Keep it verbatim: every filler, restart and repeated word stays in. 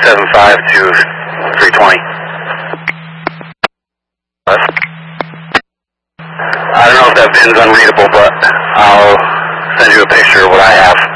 seven five to three twenty. I don't know if that pin's unreadable, but I'll send you a picture of what I have.